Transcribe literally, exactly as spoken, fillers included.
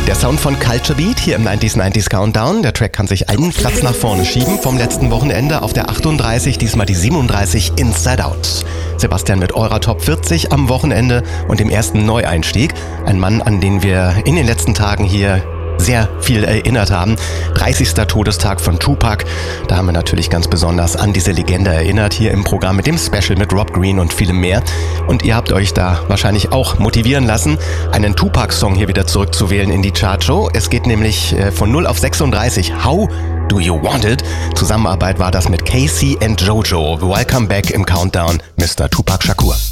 Der Sound von Culture Beat hier im neunzig neunzig Countdown. Der Track kann sich einen Platz nach vorne schieben vom letzten Wochenende auf der achtunddreißig, diesmal die siebenunddreißig Inside Out. Sebastian mit eurer Top vierzig am Wochenende und dem ersten Neueinstieg. Ein Mann, an den wir in den letzten Tagen hier sehr viel erinnert haben. dreißigster Todestag von Tupac. Da haben wir natürlich ganz besonders an diese Legende erinnert, hier im Programm mit dem Special mit Rob Green und vielem mehr. Und ihr habt euch da wahrscheinlich auch motivieren lassen, einen Tupac-Song hier wieder zurückzuwählen in die Chartshow. Es geht nämlich von null auf sechsunddreißig. How Do You Want It? Zusammenarbeit war das mit Casey and Jojo. Welcome back im Countdown, Mister Tupac Shakur.